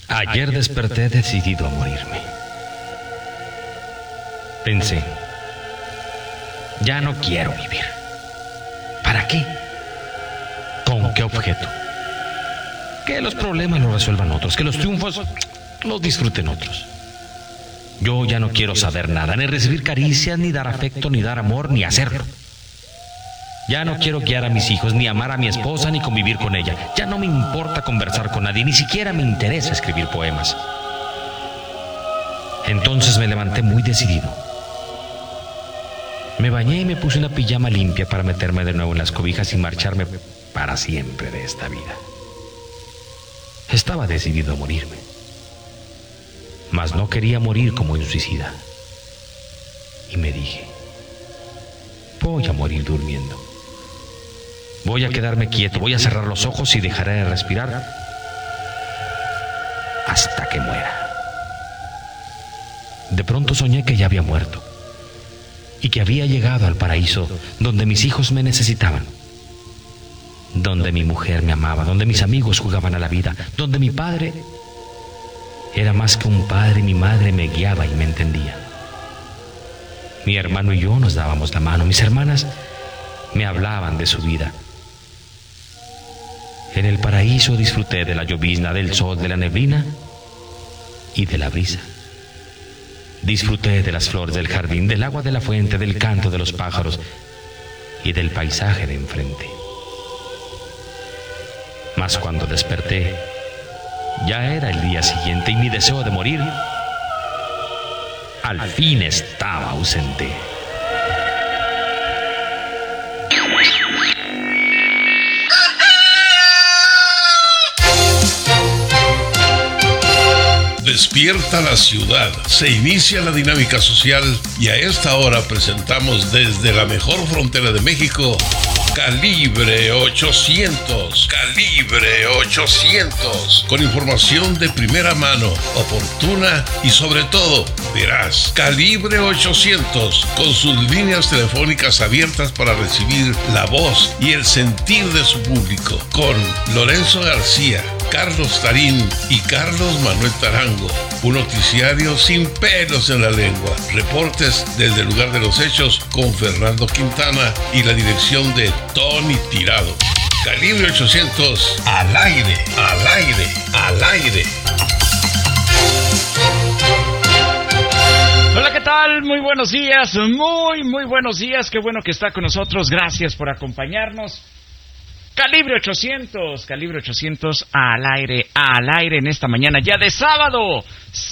Ayer desperté decidido a morirme. Pensé, ya no quiero vivir. ¿Para qué? ¿Con qué objeto? Que los problemas los resuelvan otros, que los triunfos los disfruten otros. Yo ya no quiero saber nada, ni recibir caricias, ni dar afecto, ni dar amor, ni hacerlo. Ya no quiero guiar a mis hijos, ni amar a mi esposa, ni convivir con ella. Ya no me importa conversar con nadie, ni siquiera me interesa escribir poemas. Entonces me levanté muy decidido. Me bañé y me puse una pijama limpia para meterme de nuevo en las cobijas y marcharme para siempre de esta vida. Estaba decidido a morirme. Mas no quería morir como un suicida. Y me dije, voy a morir durmiendo. Voy a quedarme quieto, voy a cerrar los ojos y dejaré de respirar hasta que muera. De pronto soñé que ya había muerto y que había llegado al paraíso donde mis hijos me necesitaban, donde mi mujer me amaba, donde mis amigos jugaban a la vida, donde mi padre era más que un padre y mi madre me guiaba y me entendía. Mi hermano y yo nos dábamos la mano, mis hermanas me hablaban de su vida. En el paraíso disfruté de la llovizna, del sol, de la neblina y de la brisa. Disfruté de las flores del jardín, del agua de la fuente, del canto de los pájaros y del paisaje de enfrente. Mas cuando desperté, ya era el día siguiente y mi deseo de morir al fin estaba ausente. Despierta la ciudad, se inicia la dinámica social y a esta hora presentamos desde la mejor frontera de México, Calibre 800. Calibre 800. Con información de primera mano, oportuna y sobre todo veraz. Calibre 800. Con sus líneas telefónicas abiertas para recibir la voz y el sentir de su público. Con Lorenzo García, Carlos Tarín y Carlos Manuel Tarango. Un noticiario sin pelos en la lengua. Reportes desde el lugar de los hechos con Fernando Quintana y la dirección de Tony Tirado. Calibre 800, al aire, al aire, al aire. Hola, ¿qué tal? Muy buenos días, muy buenos días. Qué bueno que está con nosotros. Gracias por acompañarnos. Calibre 800 al aire en esta mañana ya de sábado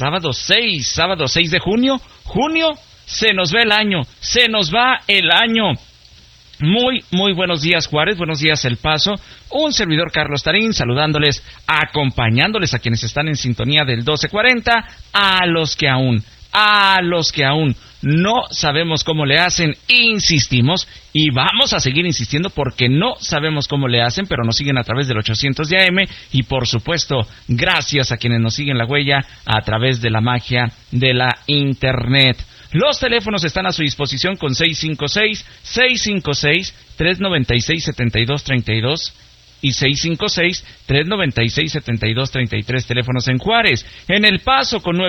6 de junio, se nos va el año, Muy buenos días Juárez, buenos días El Paso, un servidor Carlos Tarín saludándoles, acompañándoles a quienes están en sintonía del 1240, a los que aún no sabemos cómo le hacen, insistimos y vamos a seguir insistiendo porque no sabemos cómo le hacen, pero nos siguen a través del 800 de AM y por supuesto gracias a quienes nos siguen la huella a través de la magia de la internet. Los teléfonos están a su disposición con 656-396-7232 y 656-396-7233, teléfonos en Juárez. En El Paso con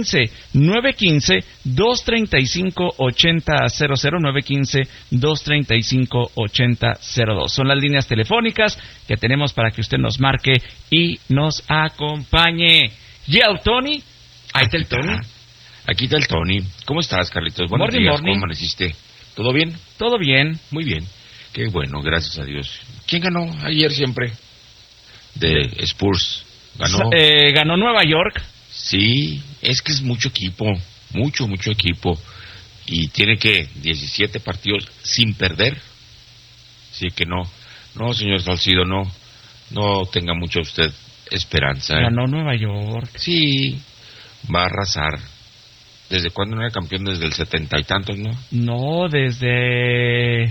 915-235-8000, 915-235-8002. Son las líneas telefónicas que tenemos para que usted nos marque y nos acompañe. ¿Y el Tony? Ahí está el Tony. Aquí está el Tony. ¿Cómo estás, Carlitos? Buenos días. ¿Cómo amaneciste? ¿Todo bien? Todo bien. Muy bien. Qué bueno, gracias a Dios. ¿Quién ganó ayer siempre? De Spurs. ¿Ganó? Ganó Nueva York. Sí, es que es mucho equipo. Mucho equipo. Y tiene que 17 partidos sin perder. Así que no, señor Salcido, no tenga mucho usted esperanza. Ganó Nueva York. Sí, va a arrasar. ¿Desde cuándo no era campeón? Desde el 70 y tantos, ¿no? No, desde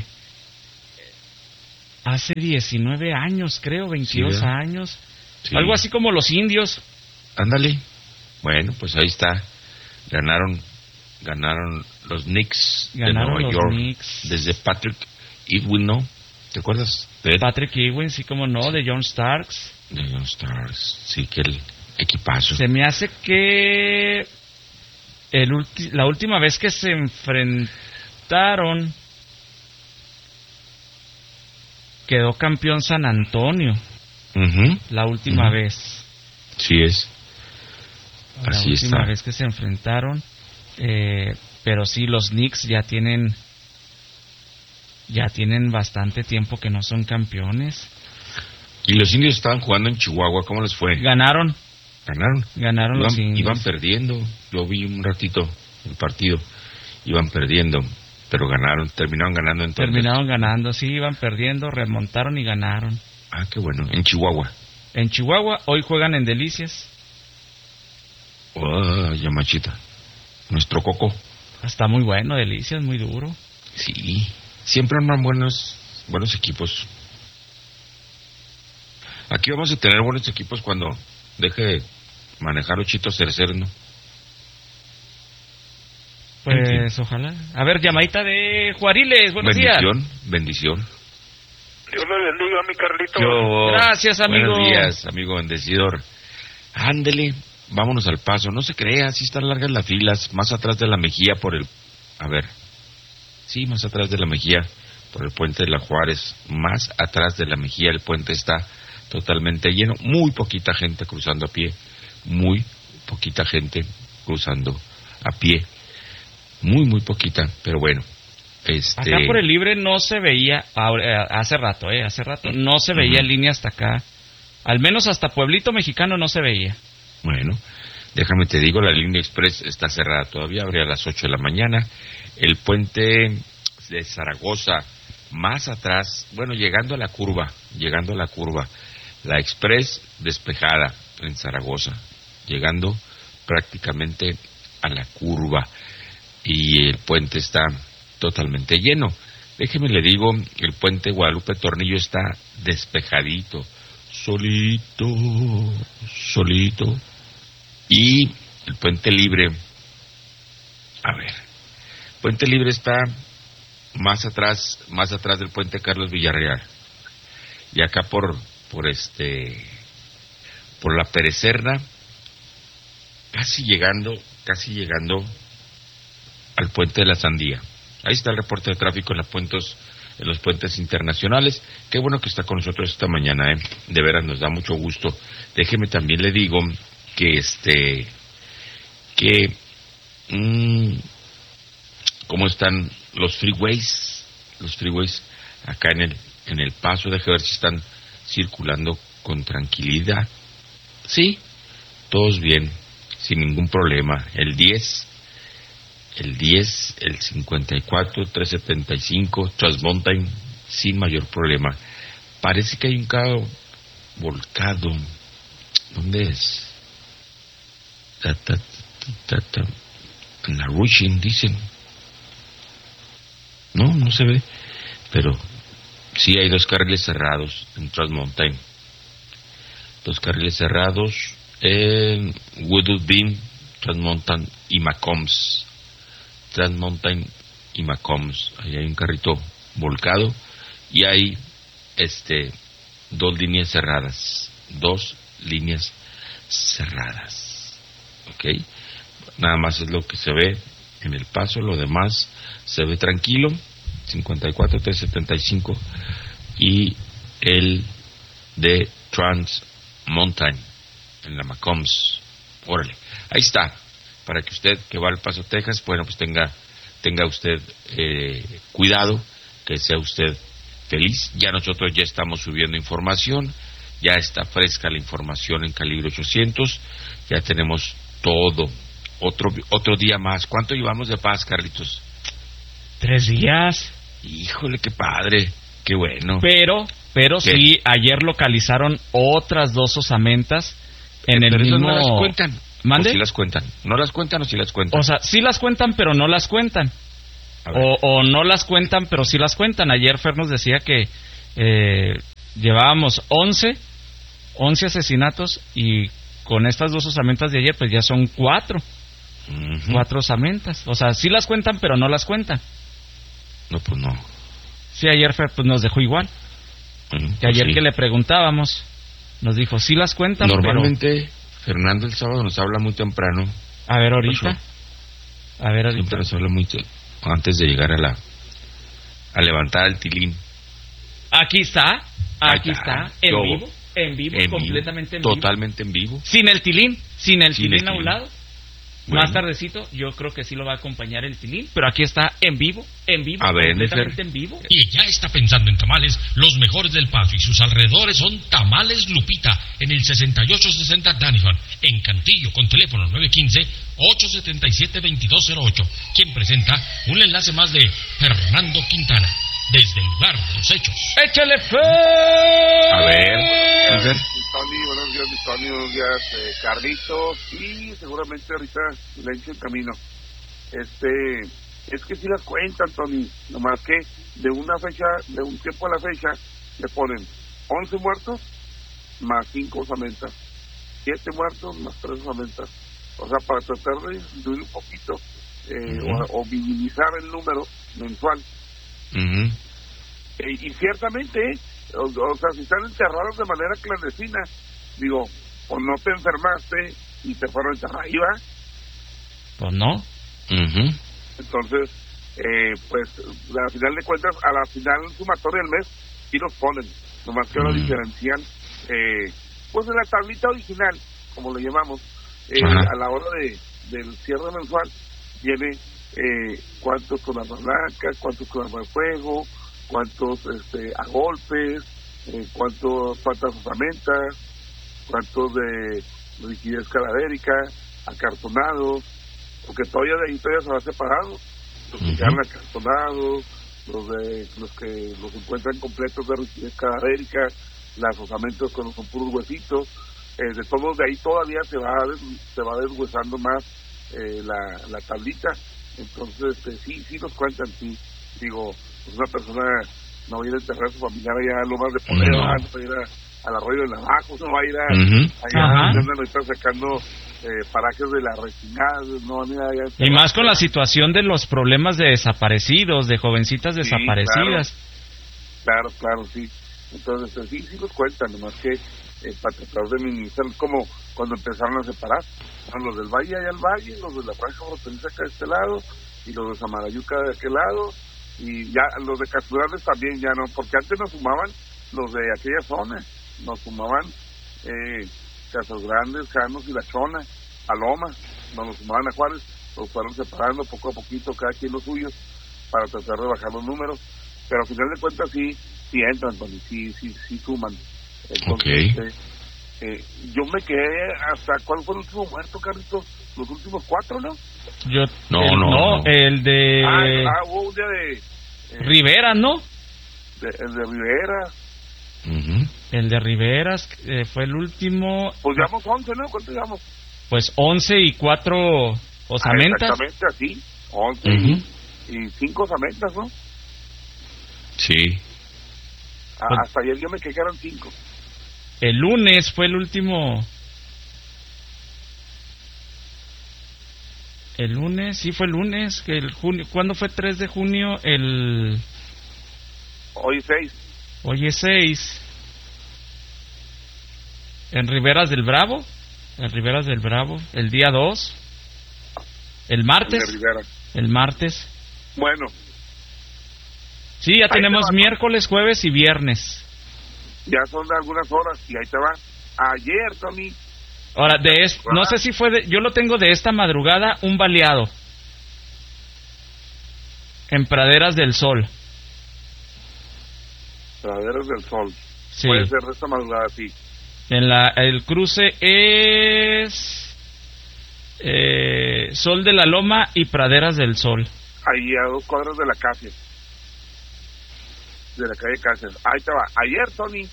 hace 19 años, creo, 22 sí, años. Sí. Algo así como los Indios. Ándale. Bueno, pues ahí está. Ganaron los Knicks de Nueva York. Knicks. Desde Patrick Ewing, ¿no? ¿Te acuerdas de él? Patrick Ewing, sí, como no, de John Starks. De John Starks, sí, que él Equipazo. Se me hace que la última vez que se enfrentaron quedó campeón San Antonio. La última vez. Sí es. Así está. La última vez que se enfrentaron. Pero sí, los Knicks ya tienen bastante tiempo que no son campeones. Y los Indios estaban jugando en Chihuahua, ¿cómo les fue? Ganaron Los Indios. Iban perdiendo. Yo vi un ratito el partido. Iban perdiendo, pero ganaron. Terminaron ganando entonces. Terminaron ganando, sí, iban perdiendo, remontaron y ganaron. Ah, qué bueno. En Chihuahua. En Chihuahua, hoy juegan en Delicias. Oh, Yamachita. Nuestro Coco. Está muy bueno, Delicias, muy duro. Sí. Siempre andan buenos equipos. Aquí vamos a tener buenos equipos cuando deje de manejar Ochito Tercer, ¿no? Pues ojalá. A ver, llamadita de Juariles, buenos días. Bendición. Dios le bendiga, mi Carlito. Gracias, amigo. Buenos días, amigo bendecidor. Ándele, vámonos al Paso. No se crea, sí están largas las filas. Más atrás de la Mejía por el... A ver. Sí, más atrás de la Mejía por el puente de la Juárez. Más atrás de la Mejía el puente está totalmente lleno. Muy poquita gente cruzando a pie. Muy poquita gente cruzando a pie. Muy poquita, pero bueno. Acá por el Libre no se veía, hace rato no se veía línea hasta acá. Al menos hasta Pueblito Mexicano no se veía. Bueno, déjame te digo, la línea express está cerrada todavía, abre a las 8 de la mañana. El puente de Zaragoza, más atrás, bueno, llegando a la curva, la express despejada en Zaragoza, llegando prácticamente a la curva. Y el puente está totalmente lleno. Déjeme le digo, el puente Guadalupe Tornillo está despejadito, solito. Y el puente Libre, a ver, puente Libre está más atrás del puente Carlos Villarreal. Y acá por la Perecerna, casi llegando al puente de la Sandía. Ahí está el reporte de tráfico en los puentes internacionales. Qué bueno que está con nosotros esta mañana, de veras nos da mucho gusto. Déjeme también le digo que cómo están los freeways acá en el Paso. Déjeme ver si están circulando con tranquilidad. Sí, todos bien, sin ningún problema. El 10, el 54, 375, Transmountain, sin mayor problema. Parece que hay un carro volcado. ¿Dónde es? En la Rushing, dicen. No se ve. Pero sí hay 2 carriles cerrados en Transmountain. 2 carriles cerrados en Woodwood Beam, Transmountain y Macomb. Transmountain y Macomb. Ahí hay un carrito volcado y hay 2 líneas cerradas. 2 líneas cerradas. ¿Ok? Nada más es lo que se ve en el Paso. Lo demás se ve tranquilo. 54, 375 y el de Transmountain en la Macomb. Órale, ahí está. Para que usted que va al Paso, Texas, bueno, pues tenga usted cuidado, que sea usted feliz. Ya nosotros ya estamos subiendo información, ya está fresca la información en Calibre 800, ya tenemos todo. Otro día más. ¿Cuánto llevamos de paz, Carlitos? 3 días. Híjole, qué padre, qué bueno. Pero sí, ayer localizaron otras 2 osamentas en el mismo... ¿No las cuentan? ¿Mande? ¿O sí las cuentan? ¿No las cuentan o sí las cuentan? O sea, sí las cuentan, pero no las cuentan. O no las cuentan, pero sí las cuentan. Ayer Fer nos decía que llevábamos 11 asesinatos y con estas 2 osamentas de ayer, pues ya son 4. 4 osamentas. O sea, sí las cuentan, pero no las cuentan. No, pues no. Sí, ayer Fer pues nos dejó igual. Que ayer que le preguntábamos, nos dijo, sí las cuentan, normalmente, Fernando el sábado nos habla muy temprano. A ver ahorita. Siempre nos habla muy antes de llegar a levantar el tilín. Aquí está, en vivo, completamente en vivo. Totalmente en vivo. Sin el tilín a un lado. Bueno. Más tardecito, yo creo que sí lo va a acompañar el tilín, pero aquí está en vivo, a ver, completamente en vivo. Y ya está pensando en tamales, los mejores del Paso y sus alrededores son Tamales Lupita, en el 6860 Danifan, en Cantillo, con teléfono 915-877-2208, quien presenta un enlace más de Fernando Quintana, desde el lugar de los hechos. ¡Échale fe! A ver, Tony, buenos días, Carlitos, y seguramente ahorita Lencho en camino. Es que si las cuentan, Tony, nomás que de una fecha, de un tiempo a la fecha, le ponen 11 muertos más 5 osamentas, 7 muertos más 3 osamentas. O sea, para tratar de disminuir un poquito o minimizar el número mensual. Y ciertamente, o sea, si están enterrados de manera clandestina, digo, o no te enfermaste y te fueron a enterrar ahí, ¿va? Pues no. Entonces, pues, al final de cuentas, a la final sumatoria del mes, sí los ponen, nomás que ahora diferencian, pues en la tablita original, como le llamamos, a la hora del cierre mensual, viene cuántos con arma blanca, cuántos con arma de fuego, cuántos a golpes, cuántas osamentas, cuántos de rigidez cadavérica, acartonados, porque todavía de ahí se va separado, los que quedan acartonados, los que los encuentran completos de rigidez cadavérica, las osamentos cuando son puros huesitos, de todos de ahí todavía se va deshuesando más la tablita. Entonces sí nos cuentan, sí, digo, pues una persona no va a ir a enterrar a su familiar allá a Lomas de Poder, no va a ir al arroyo de Navajo, no va a ir allá andan ahorita sacando parajes de la resinada, no van a ir allá. Y más con la situación de los problemas de desaparecidos, de jovencitas desaparecidas. Claro, sí. Entonces sí nos cuentan, nomás que para tratar de minimizar, como cuando empezaron a separar, los del valle allá al valle, los de la franja fronteriza acá de este lado, y los de Samalayuca de aquel lado, y ya los de Caturales también ya no, porque antes nos sumaban los de aquella zona, nos sumaban Casas Grandes, Janos y La Chona, Paloma, nos sumaban a Juárez, los fueron separando poco a poquito, cada quien los suyos, para tratar de bajar los números, pero al final de cuentas sí entran, sí suman. Entonces, yo me quedé hasta, ¿cuál fue el último muerto, Carlitos? Los últimos 4, ¿no? No, el de... hubo un día de... Rivera, ¿no? El de Rivera. El de Riveras fue el último... Pues llevamos 11, ¿no? ¿Cuánto llevamos? Pues 11 y 4 osamentas. Exactamente así, 11 y 5 osamentas, ¿no? Sí. Hasta ayer yo me quedé que eran 5. El lunes fue el último. El lunes, sí fue el lunes, que el junio, ¿cuándo fue 3 de junio? Hoy es 6. Hoy es 6. En Riberas del Bravo, el día 2. El martes. El martes. Bueno. Sí, ya tenemos miércoles, jueves y viernes. Ya son de algunas horas y ahí te va. Ayer, Tony. Ahora, no sé si fue yo lo tengo de esta madrugada, un baleado. En Praderas del Sol. Praderas del Sol. Sí. Puede ser de esta madrugada, sí. El cruce es Sol de la Loma y Praderas del Sol. Ahí a 2 cuadras de la Casia. De la calle Cáceres. Ahí te va. Ayer, Tony,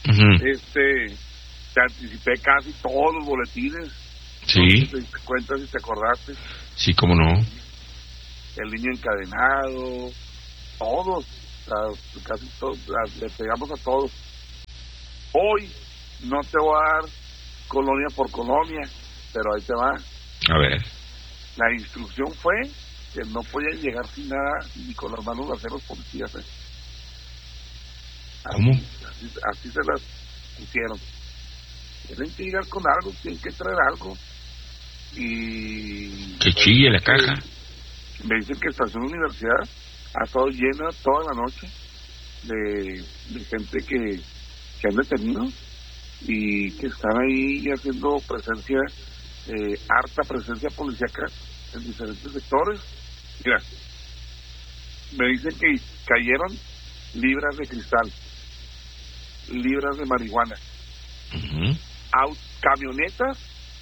te anticipé casi todos los boletines. Sí. No sé si te diste cuenta, si te acordaste. Sí, cómo no. El niño encadenado, todos, casi todos, le pegamos a todos. Hoy no te voy a dar colonia por colonia, pero ahí te va. A ver. La instrucción fue que no podían llegar sin nada, ni con las manos de hacer los policías, ¿Cómo? Así se las pusieron. tienen que llegar con algo, tienen que traer algo. Y que chille la caja. Me dicen que Estación Universidad ha estado llena toda la noche de gente que han detenido y que están ahí haciendo presencia, harta presencia policíaca en diferentes sectores. Mira, me dicen que cayeron libras de cristal, libras de marihuana, camionetas,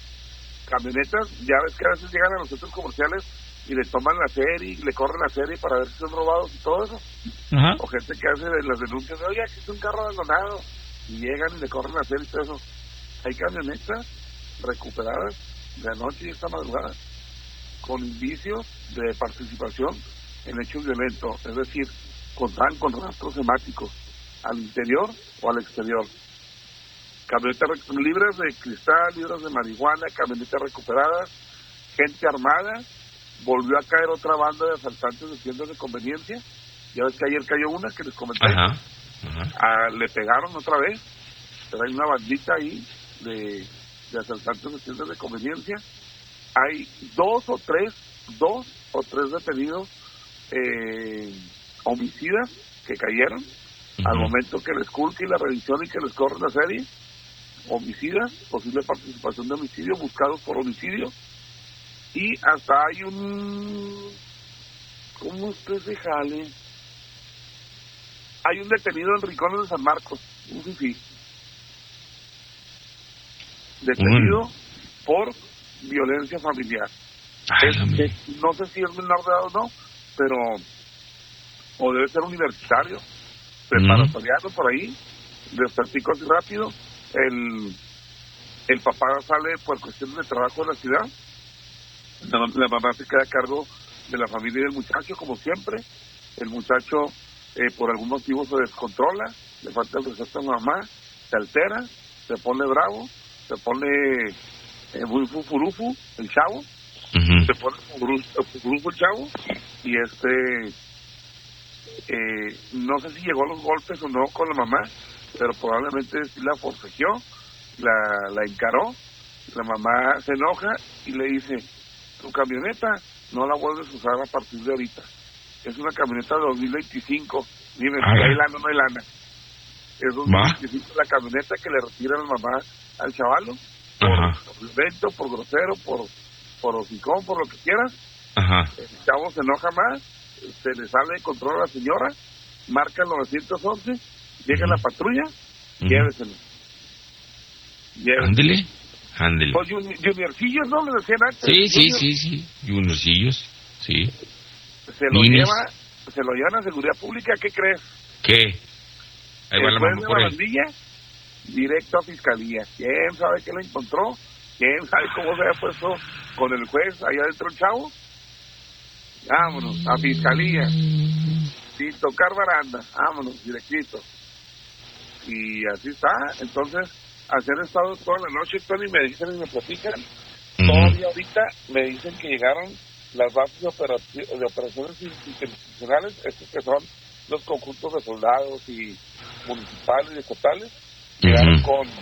ya ves que a veces llegan a los centros comerciales y le toman la serie, y le corren la serie para ver si son robados y todo eso. Ajá. O gente que hace las denuncias de, oye, aquí es un carro abandonado, y llegan y le corren la serie y todo eso. Hay camionetas recuperadas de anoche y esta madrugada con indicios de participación en hechos violentos, es decir, contaban con rastros hemáticos al interior o al exterior. Camionetas libres de cristal, libres de marihuana, camionetas recuperadas, gente armada. Volvió a caer otra banda de asaltantes de tiendas de conveniencia. Ya ves que ayer cayó una que les comenté. Le pegaron otra vez, pero hay una bandita ahí de asaltantes de tiendas de conveniencia. Hay dos o tres detenidos homicidas que cayeron al momento que les culque la revisión y que les corre la serie. Homicidas, posible participación de homicidio, buscados por homicidio. Y hasta hay ¿cómo usted se jale? Hay un detenido en Rincones de San Marcos, un fifí, detenido por violencia familiar. No sé si es menor de edad o no, pero o debe ser universitario, preparatoriano por ahí. Les platico así rápido. El papá sale por cuestiones de trabajo de la ciudad. La mamá se queda a cargo de la familia y del muchacho, como siempre. El muchacho, por algún motivo, se descontrola, le falta el respeto a la mamá, se altera, se pone bravo, se pone muy fufurufu el chavo, se pone fufurufu el chavo, y no sé si llegó a los golpes o no con la mamá, pero probablemente sí la forcejeó, la encaró. La mamá se enoja y le dice, tu camioneta no la vuelves a usar a partir de ahorita. Es una camioneta de 2025. Dime, ¿hay lana o no hay lana? Es 2025 la camioneta que le retira la mamá al chavalo. Por violento, por grosero, por hocicón, por lo que quieras. El chavo se enoja más, se le sale de control a la señora, marca el 911, llega la patrulla, lléveselo. Ándele. Pues juniorcillos, ¿no? Le decían antes. Sí. Juniorcillos, sí. Se lo llevan a seguridad pública, ¿qué crees? ¿Qué? Ahí va la mamá por él. Directo a fiscalía. ¿Quién sabe qué le encontró? ¿Quién sabe cómo se había puesto con el juez allá adentro el chavo? Vámonos, a fiscalía. Sin tocar baranda. Vámonos, directito. Y así está. Entonces, así han estado toda la noche, Tony, me dicen y me platican. Todavía ahorita me dicen que llegaron las bases de operaciones institucionales, estos que son los conjuntos de soldados y municipales y estatales, llegaron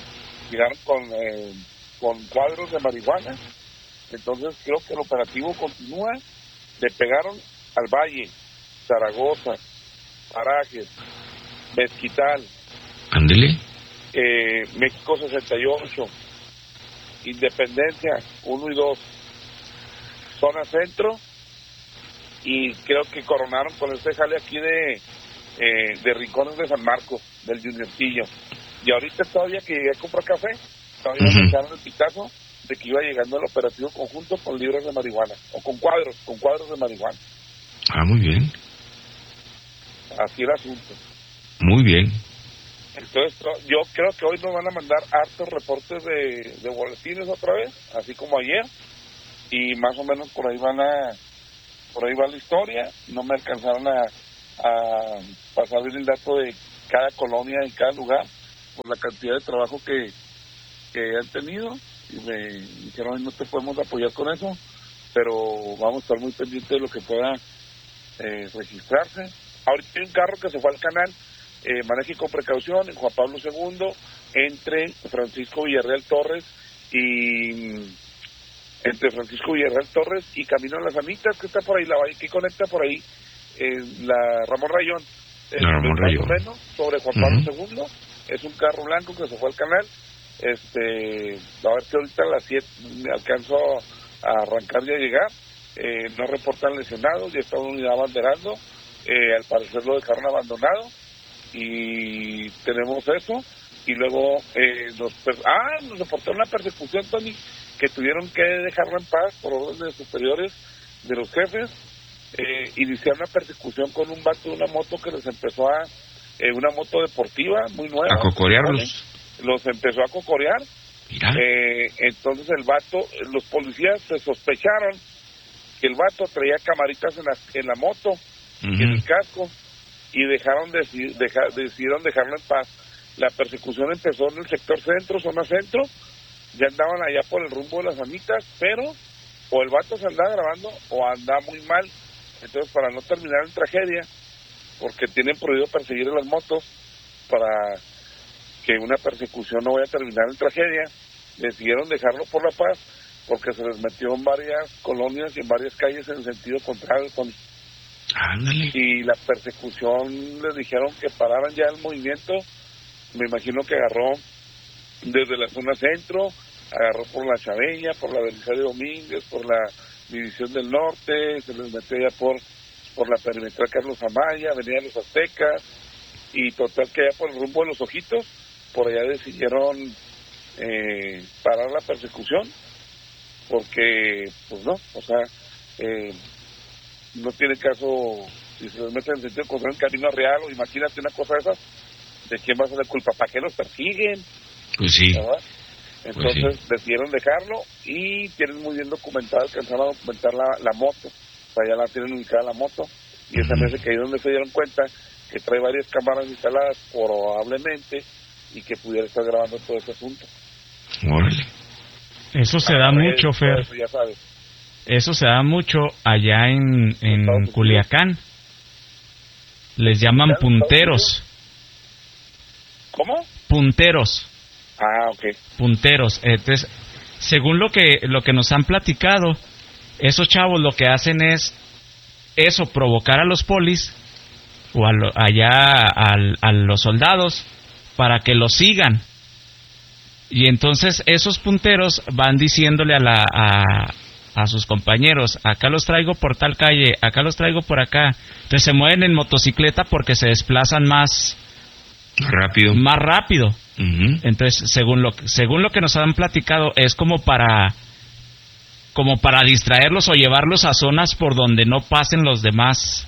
con cuadros de marihuana. Entonces creo que el operativo continúa. Le pegaron al Valle, Zaragoza, Parajes, Mezquital, ándele, México 68, Independencia 1 y 2, zona centro, y creo que coronaron con este jale aquí de Rincones de San Marcos, del Juniorcillo. Y ahorita todavía que llegué a comprar café, todavía me echaron el pitazo de que iba llegando el operativo conjunto con libras de marihuana, o con cuadros de marihuana. Muy bien. Así el asunto. Muy bien. Entonces, yo creo que hoy nos van a mandar hartos reportes de boletines otra vez, así como ayer, y más o menos por ahí va la historia. No me alcanzaron a pasar bien el dato de cada colonia y cada lugar por la cantidad de trabajo que han tenido, y me dijeron, no te podemos apoyar con eso, pero vamos a estar muy pendientes de lo que pueda registrarse. Ahorita hay un carro que se fue al canal maneje con precaución en Juan Pablo II, entre Francisco Villarreal Torres y camino a las Amitas, que está por ahí, que conecta por ahí, la Ramón Rayón, más o menos, sobre Juan Pablo II. Es un carro blanco que se fue al canal. A ver si ahorita a las 7 me alcanzo a arrancar y a llegar. No reportan lesionados, ya está una unidad abanderando. Al parecer lo dejaron abandonado y tenemos eso. Y luego nos reportaron una persecución, Tony, que tuvieron que dejarlo en paz por órdenes superiores de los jefes. Iniciaron una persecución con un vato de una moto que les empezó una moto deportiva muy nueva. A cocorearlos. Los empezó a cocorear. Entonces el vato, los policías se sospecharon que el vato traía camaritas en la moto y en el casco, y decidieron dejarlo en paz. La persecución empezó en el sector centro, zona centro. Ya andaban allá por el rumbo de las Amitas, pero o el vato se andaba grabando o andaba muy mal. Entonces, para no terminar en tragedia, porque tienen prohibido perseguir a las motos, para que una persecución no vaya a terminar en tragedia, decidieron dejarlo por la paz, porque se les metió en varias colonias y en varias calles en el sentido contrario. Ándale. Y la persecución les dijeron que pararan ya el movimiento. Me imagino que agarró desde la zona centro, agarró por la Chaveña, por la Belisario Domínguez, por la División del Norte, se les metió ya por la perimetral Carlos Amaya, Avenida de los Aztecas, y total que allá por el rumbo de Los Ojitos, por allá decidieron parar la persecución, porque pues no, no tiene caso si se les mete en sentido contrario en camino real, o imagínate una cosa de esas, ¿de quién va a ser la culpa? ¿Para qué los persiguen? Pues sí. ¿Verdad? Entonces decidieron dejarlo, y tienen muy bien documentado, alcanzaron a documentar la moto. O sea, ya la tienen ubicada la moto, y esa me hace que ahí donde se dieron cuenta que trae varias cámaras instaladas probablemente, y que pudiera estar grabando todo este asunto. Órale. Eso se da mucho, Fer. Eso ya sabes. Eso se da mucho allá en Culiacán. Les llaman punteros. ¿Cómo? Punteros. Ok. Punteros. Entonces, según lo que nos han platicado, esos chavos lo que hacen es eso, provocar a los polis o a los soldados para que los sigan. Y entonces esos punteros van diciéndole a sus compañeros, acá los traigo por tal calle, acá los traigo por acá. Entonces se mueven en motocicleta porque se desplazan más rápido. Entonces, según lo que nos han platicado, es como para distraerlos o llevarlos a zonas por donde no pasen los demás.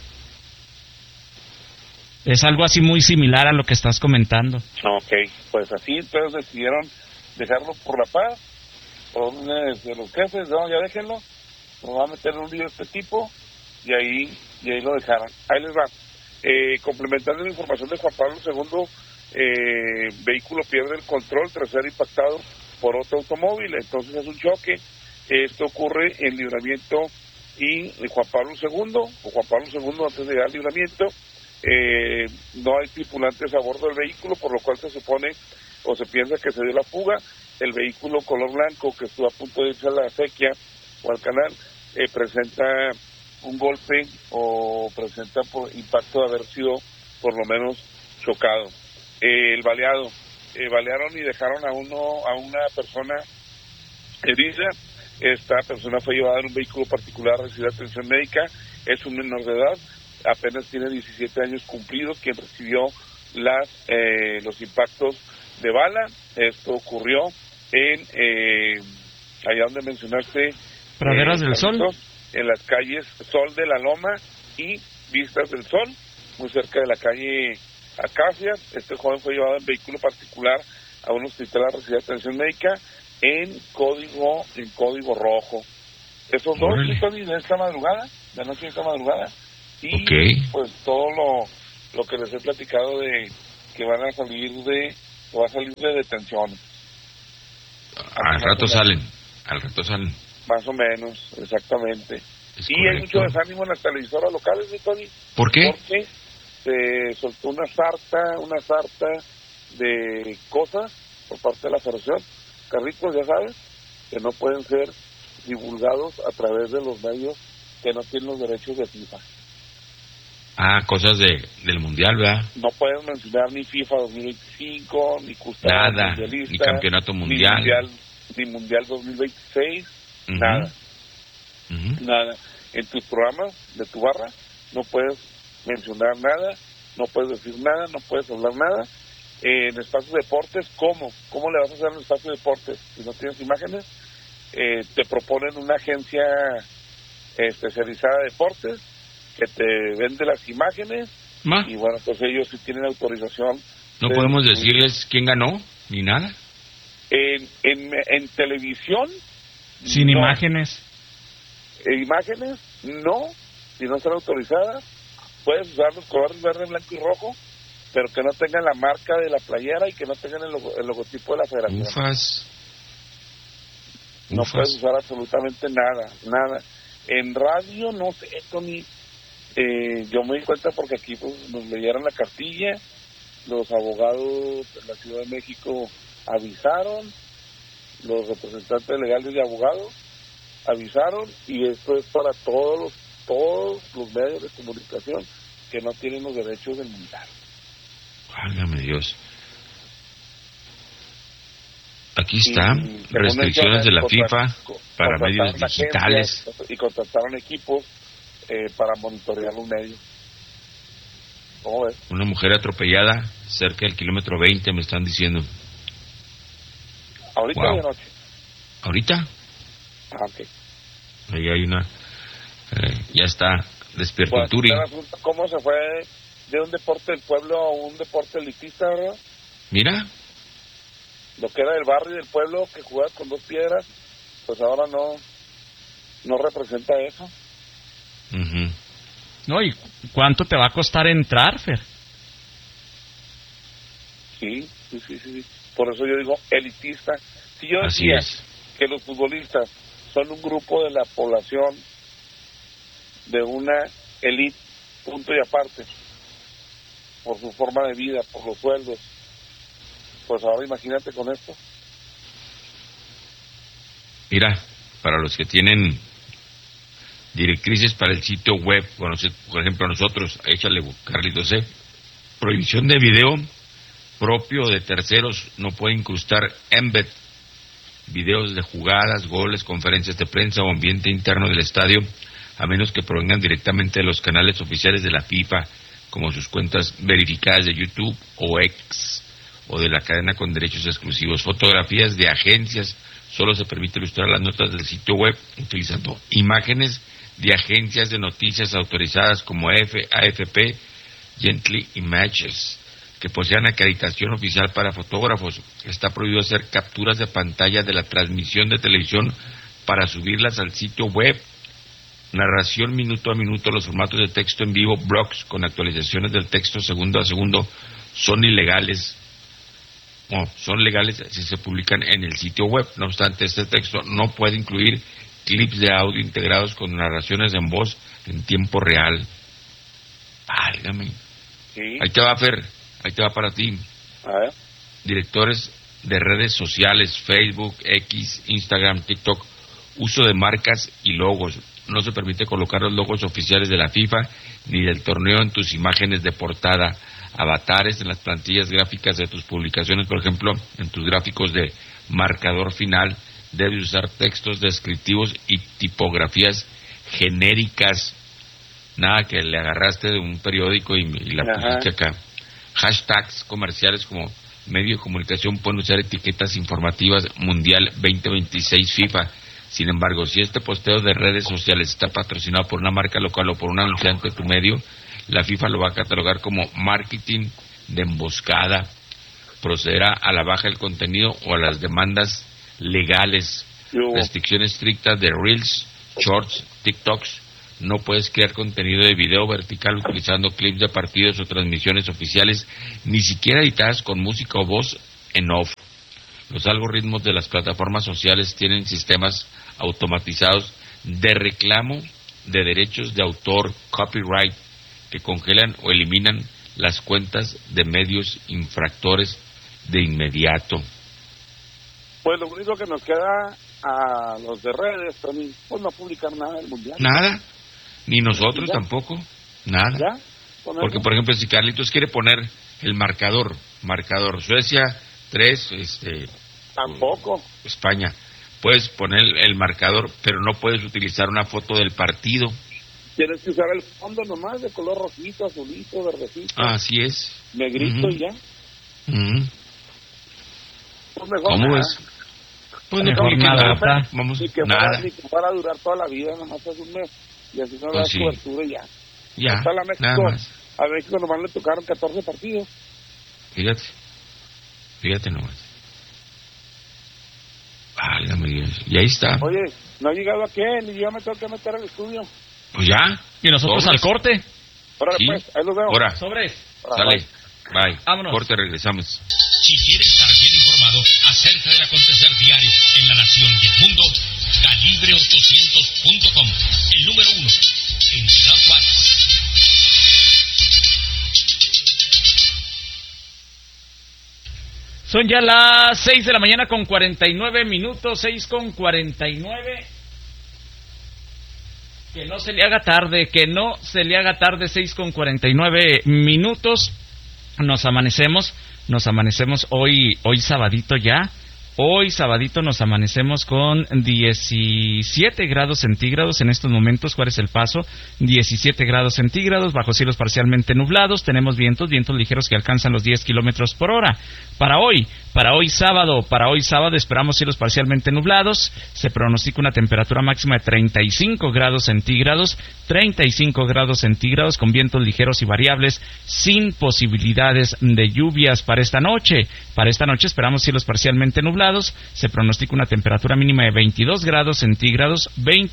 Es algo así muy similar a lo que estás comentando. Ok, pues así entonces decidieron dejarlo por la paz, por órdenes de los jefes. No, ya déjenlo, nos va a meter un lío este tipo, y ahí lo dejaron. Ahí les va. Complementando la información de Juan Pablo II, vehículo pierde el control tras ser impactado por otro automóvil. Entonces es un choque. Esto ocurre en Libramiento y Juan Pablo II, o Juan Pablo II antes de llegar al Libramiento. No hay tripulantes a bordo del vehículo, por lo cual se supone o se piensa que se dio la fuga. El vehículo color blanco, que estuvo a punto de irse a la acequia o al canal, presenta un golpe, o presenta por impacto de haber sido por lo menos chocado. El baleado, balearon y dejaron a una persona herida. Esta persona fue llevada en un vehículo particular a recibir atención médica. Es un menor de edad, apenas tiene 17 años cumplidos, quien recibió los impactos de bala. Esto ocurrió en allá donde mencionaste, Praderas del Sol, en las calles Sol de la Loma y Vistas del Sol, muy cerca de la calle Acacias. Este joven fue llevado en vehículo particular a un hospital a recibir atención médica en código rojo. Esos dos están de esta madrugada, de anoche, esta madrugada, y pues todo lo que les he platicado de que va a salir de detenciones. Al rato salen. Más o menos, exactamente. Es y correcto. hay mucho desánimo en las televisoras locales, ¿sí, Tony? ¿Por qué? Porque se soltó una sarta de cosas por parte de la federación, carritos, ya sabes, que no pueden ser divulgados a través de los medios que no tienen los derechos de FIFA. Cosas del Mundial, ¿verdad? No pueden mencionar ni FIFA 2025, ni Custódio nada, ni Campeonato Mundial. Ni Mundial 2026, nada. Nada. En tus programas de tu barra no puedes mencionar nada, no puedes decir nada, no puedes hablar nada. En espacios de deportes, ¿cómo le vas a hacer en espacio de deportes si no tienes imágenes? Te proponen una agencia especializada de deportes que te vende las imágenes y bueno, pues ellos sí tienen autorización. No podemos decirles quién ganó ni nada. En televisión sin imágenes. Imágenes no, si no están autorizadas. Puedes usar los colores verde, blanco y rojo, pero que no tengan la marca de la playera y que no tengan el logotipo de la federación. Ufas. No puedes usar absolutamente nada. En radio, no sé, Tony, yo me di cuenta porque aquí pues, nos leyeron la cartilla, los abogados de la Ciudad de México avisaron, los representantes legales de abogados avisaron, y esto es para todos los medios de comunicación que no tienen los derechos del mundial. Válgame Dios. Aquí está, restricciones de la FIFA para medios digitales. Y contrataron equipos para monitorear los medios. ¿Cómo ves? Una mujer atropellada cerca del kilómetro 20, me están diciendo. ¿Ahorita o de noche? ¿Ahorita? Ok. Ahí hay una... ya está despierto el Turi. ¿Cómo se fue de un deporte del pueblo a un deporte elitista, verdad? Mira. Lo que era del barrio y del pueblo, que jugabas con 2 piedras, pues ahora no representa eso. No, ¿y cuánto te va a costar entrar, Fer? Sí. Por eso yo digo elitista. Si yo decía que los futbolistas son un grupo de la población de una elite, punto y aparte, por su forma de vida, por los sueldos, pues ahora imagínate con esto. Mira, para los que tienen directrices para el sitio web, por ejemplo nosotros, échale Carlitos, prohibición de video propio de terceros, no puede incrustar embed, videos de jugadas, goles, conferencias de prensa o ambiente interno del estadio, a menos que provengan directamente de los canales oficiales de la FIFA, como sus cuentas verificadas de YouTube o X, o de la cadena con derechos exclusivos. Fotografías de agencias, solo se permite ilustrar las notas del sitio web utilizando imágenes de agencias de noticias autorizadas como AFP, Gently Images, que posean acreditación oficial para fotógrafos. Está prohibido hacer capturas de pantalla de la transmisión de televisión para subirlas al sitio web. Narración minuto a minuto, los formatos de texto en vivo, blogs con actualizaciones del texto segundo a segundo son ilegales. Son legales si se publican en el sitio web. No obstante, este texto no puede incluir clips de audio integrados con narraciones en voz en tiempo real. Válgame. ¿Sí? Ahí te va, Fer. Ahí te va para ti. A ver. Directores de redes sociales, Facebook, X, Instagram, TikTok, uso de marcas y logos. No se permite colocar los logos oficiales de la FIFA ni del torneo en tus imágenes de portada, avatares en las plantillas gráficas de tus publicaciones. Por ejemplo, en tus gráficos de marcador final debes usar textos descriptivos y tipografías genéricas. Nada que le agarraste de un periódico y la pusiste acá. Hashtags comerciales como medio de comunicación pueden usar etiquetas informativas Mundial 2026 FIFA. Sin embargo, si este posteo de redes sociales está patrocinado por una marca local o por un anunciante de tu medio, la FIFA lo va a catalogar como marketing de emboscada. Procederá a la baja del contenido o a las demandas legales. Restricciones estrictas de Reels, Shorts, TikToks. No puedes crear contenido de video vertical utilizando clips de partidos o transmisiones oficiales, ni siquiera editadas con música o voz en off. Los algoritmos de las plataformas sociales tienen sistemas automatizados de reclamo de derechos de autor, copyright, que congelan o eliminan las cuentas de medios infractores de inmediato. Pues lo único que nos queda a los de redes, Tony, pues no publicar nada del Mundial. Nada, ni nosotros tampoco, nada. ¿Ya? Porque, por ejemplo, si Carlitos quiere poner el marcador, Suecia 3, tampoco. España, puedes poner el marcador, pero no puedes utilizar una foto del partido. Tienes que usar el fondo nomás de color rojito, azulito, verdecito. Así es. Negrito y ya. Pues mejor ¿Cómo nada. es? Pues mejor nada. Vamos, Ni que nada. fuera a durar toda la vida, nomás es un mes. Y así no da cobertura y ya. Ya, Hasta la México, nada más. a México nomás le tocaron 14 partidos. Fíjate nomás. Válgame Dios. Y ahí está. Oye, no ha llegado aquel, y yo me tengo que meter al estudio. Pues ya. Y nosotros Sobres. al corte. Órale, Sí. pues, ahí los veo. Ahora, Sobres. sale. Bye. Vámonos. Corte, regresamos. Si quieres estar bien informado acerca del acontecer diario en la nación y el mundo, calibre800.com, el número 1 en Ciudad Juárez. Son ya las 6 de la mañana con 49 minutos, 6 con 49. Que no se le haga tarde, 6 con 49 minutos. Nos amanecemos hoy sabadito ya. Hoy sabadito nos amanecemos con 17 grados centígrados en estos momentos. Juárez El Paso, 17 grados centígrados, bajo cielos parcialmente nublados. Tenemos vientos ligeros que alcanzan los 10 kilómetros por hora. Para hoy sábado esperamos cielos parcialmente nublados. Se pronostica una temperatura máxima de 35 grados centígrados con vientos ligeros y variables, sin posibilidades de lluvias para esta noche. Para esta noche esperamos cielos parcialmente nublados. Se pronostica una temperatura mínima de 22 grados centígrados,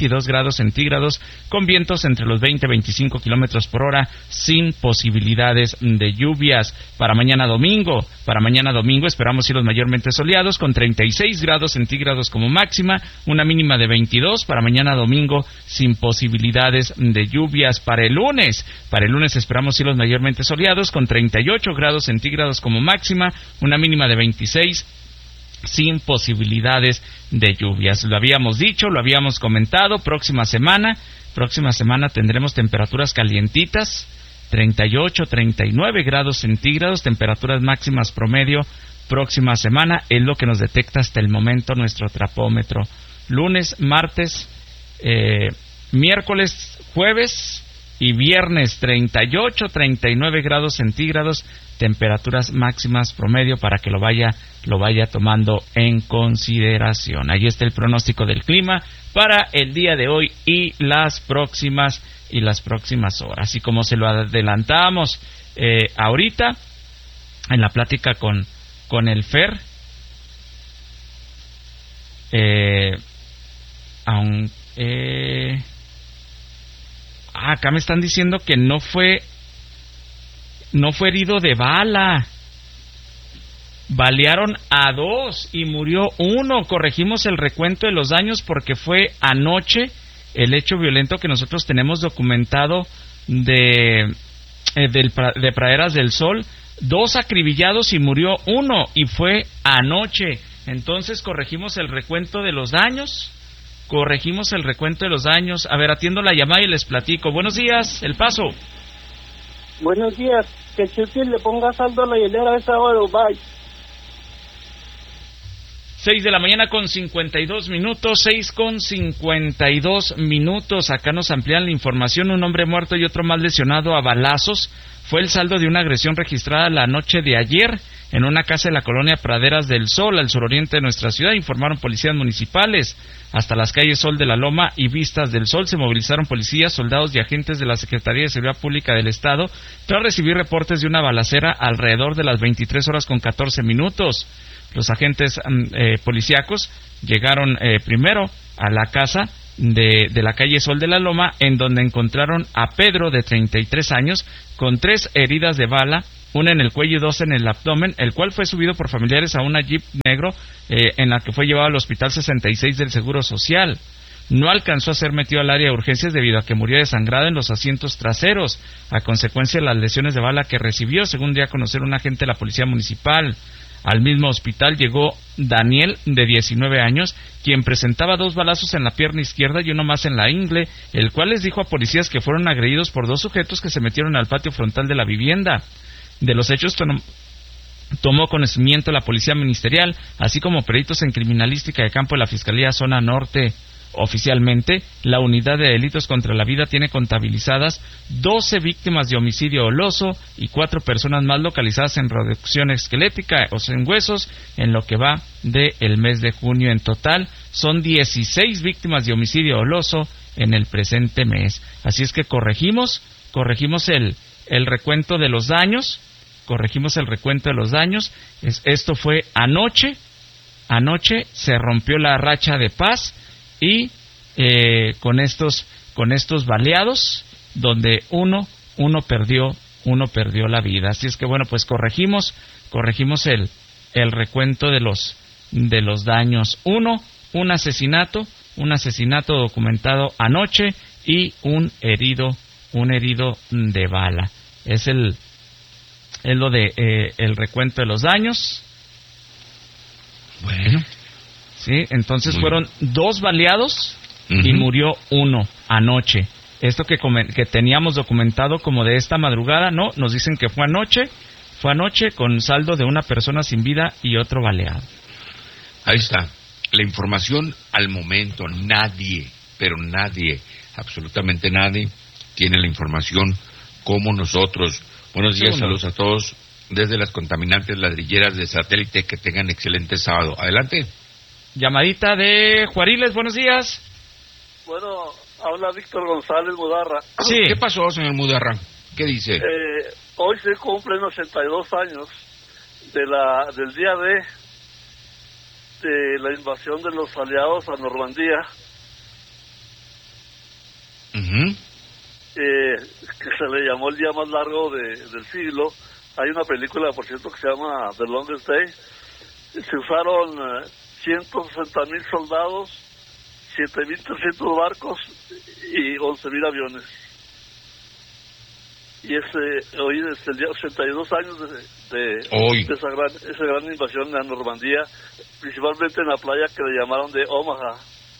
con vientos entre los 20 y 25 kilómetros por hora, sin posibilidades de lluvias. Para mañana domingo esperamos cielos mayormente soleados, con 36 grados centígrados como máxima, una mínima de 22. Para mañana domingo, sin posibilidades de lluvias. Para el lunes esperamos cielos mayormente soleados, con 38 grados centígrados como máxima, una mínima de 26, sin posibilidades de lluvias. Lo habíamos dicho, lo habíamos comentado. Próxima semana tendremos temperaturas calientitas, 38, 39 grados centígrados, temperaturas máximas promedio. Próxima semana es lo que nos detecta hasta el momento nuestro trapómetro. Lunes, martes, miércoles, jueves y viernes, 38, 39 grados centígrados, temperaturas máximas promedio, para que lo vaya tomando en consideración. Ahí está el pronóstico del clima para el día de hoy y las próximas horas. Y como se lo adelantábamos ahorita en la plática con el Fer, acá me están diciendo que no fue herido de bala. Balearon a 2 y murió 1. Corregimos el recuento de los daños porque fue anoche el hecho violento que nosotros tenemos documentado de Praderas del Sol. 2 acribillados y murió 1, y fue anoche. Entonces corregimos el recuento de los daños. A ver, atiendo la llamada y les platico. Buenos días, El Paso. Buenos días. Que Chucky le ponga saldo a la hielera de sábado. Bye. 6 de la mañana con 52 minutos, 6 con 52 minutos. Acá nos amplían la información. Un hombre muerto y otro más lesionado a balazos fue el saldo de una agresión registrada la noche de ayer en una casa de la colonia Praderas del Sol, al suroriente de nuestra ciudad. Informaron policías municipales. Hasta las calles Sol de la Loma y Vistas del Sol se movilizaron policías, soldados y agentes de la Secretaría de Seguridad Pública del Estado tras recibir reportes de una balacera alrededor de las 23 horas con 14 minutos. Los agentes policíacos llegaron primero a la casa de la calle Sol de la Loma, en donde encontraron a Pedro, de 33 años, con 3 heridas de bala, una en el cuello y 2 en el abdomen, el cual fue subido por familiares a una Jeep negro en la que fue llevado al Hospital 66 del Seguro Social. no alcanzó a ser metido al área de urgencias debido a que murió desangrado en los asientos traseros a consecuencia de las lesiones de bala que recibió, según dio a conocer un agente de la policía municipal. Al mismo hospital llegó Daniel, de 19 años, quien presentaba 2 balazos en la pierna izquierda y uno más en la ingle, el cual les dijo a policías que fueron agredidos por 2 sujetos que se metieron al patio frontal de la vivienda. De los hechos tomó conocimiento la policía ministerial, así como peritos en criminalística de campo de la Fiscalía Zona Norte. Oficialmente, la Unidad de Delitos contra la Vida tiene contabilizadas 12 víctimas de homicidio doloso y 4 personas más localizadas en reducción esquelética o en huesos en lo que va del mes de junio. En total, son 16 víctimas de homicidio doloso en el presente mes. Así es que corregimos el recuento de los daños. Esto fue anoche. Anoche se rompió la racha de paz y con estos baleados donde uno perdió la vida. Así es que bueno, pues corregimos el recuento de los daños. Un asesinato documentado anoche y un herido de bala. Es lo de el recuento de los daños. Bueno. Sí, entonces fueron 2 baleados y murió 1 anoche. Esto que teníamos documentado como de esta madrugada, no, nos dicen que fue anoche con saldo de una persona sin vida y otro baleado. Ahí está, la información al momento, absolutamente nadie tiene la información como nosotros. Buenos días, saludos a todos desde las contaminantes ladrilleras de Satélite, que tengan excelente sábado. Adelante. Llamadita de Juariles, buenos días. Bueno, habla Víctor González Mudarra. Sí. ¿Qué pasó, señor Mudarra? ¿Qué dice? Hoy se cumplen 82 años del día de la invasión de los aliados a Normandía. Que se le llamó el día más largo del siglo. Hay una película, por cierto, que se llama The Longest Day. Se usaron 160,000 soldados, 7,300 barcos y 11,000 aviones. Y hoy es el día 82 años de esa gran invasión a Normandía, principalmente en la playa que le llamaron de Omaha.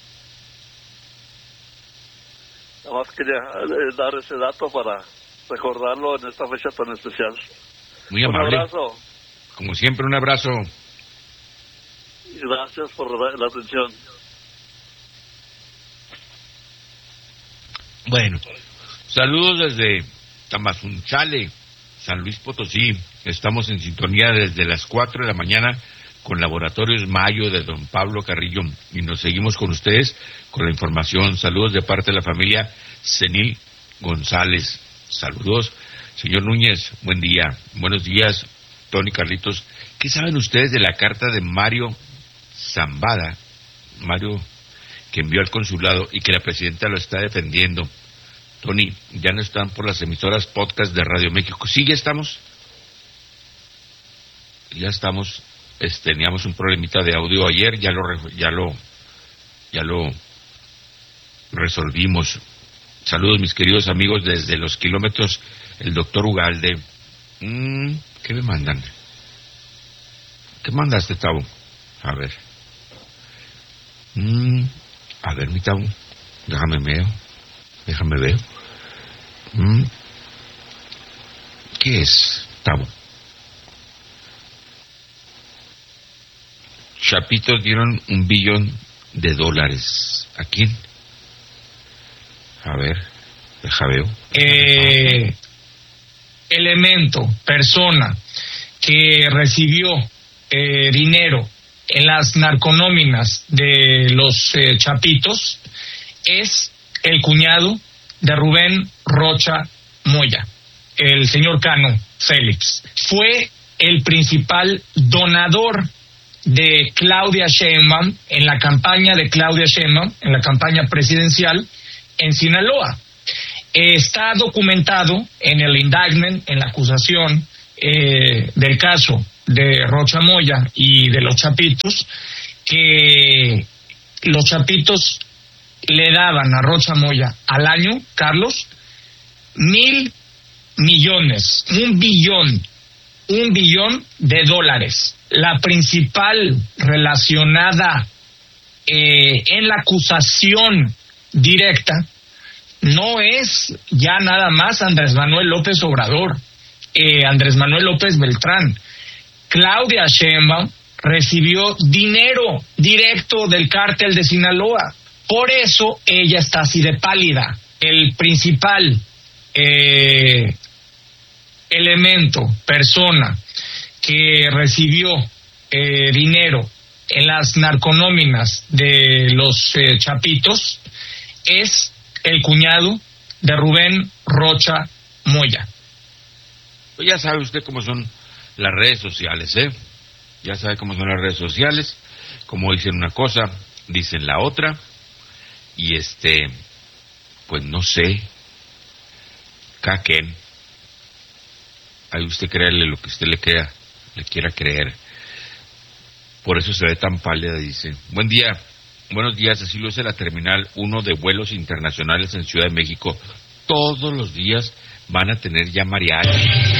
Nada más quería dar ese dato para recordarlo en esta fecha tan especial. Muy amable. Un abrazo. Como siempre, un abrazo. Gracias por la atención. Bueno, saludos desde Tamazunchale, San Luis Potosí. Estamos en sintonía desde las 4 de la mañana con Laboratorios Mayo de don Pablo Carrillo, y nos seguimos con ustedes con la información. Saludos de parte de la familia Senil González. Saludos, señor Núñez, buen día. Buenos días, Tony, Carlitos. ¿Qué saben ustedes de la carta de Mario Zambada, que envió al consulado y que la presidenta lo está defendiendo? Tony, ya no están por las emisoras podcast de Radio México. Sí, ya estamos. Teníamos un problemita de audio ayer, ya lo resolvimos. Saludos, mis queridos amigos, desde los kilómetros, el doctor Ugalde. ¿Qué me mandan? ¿Qué mandaste, Tavo? A ver, mi Tavo, déjame ver. ¿Qué es, Tavo? Chapitos dieron $1 billón. ¿A quién? A ver, veo. Elemento, persona que recibió dinero en las narconóminas de los Chapitos es el cuñado de Rubén Rocha Moya, el señor Cano Félix. Fue el principal donador de Claudia Sheinbaum en la campaña en la campaña presidencial en Sinaloa. Está documentado en el indictment, en la acusación del caso de Rocha Moya y de los Chapitos, que los Chapitos le daban a Rocha Moya al año, Carlos, 1,000 millones, $1 billón de dólares. La principal relacionada en la acusación directa no es ya nada más Andrés Manuel López Obrador, Andrés Manuel López Beltrán. Claudia Sheinbaum recibió dinero directo del cártel de Sinaloa. Por eso ella está así de pálida. El principal elemento, persona que recibió dinero en las narconóminas de los Chapitos es el cuñado de Rubén Rocha Moya. Pues ya sabe usted cómo son las redes sociales, ¿eh? Ya sabe cómo son las redes sociales, como dicen una cosa, dicen la otra, y pues no sé, caquen, ahí usted créale lo que usted le quiera creer. Por eso se ve tan pálida, dice. Buen día, buenos días, así lo es la Terminal 1 de vuelos internacionales en Ciudad de México. Todos los días van a tener ya mariachi.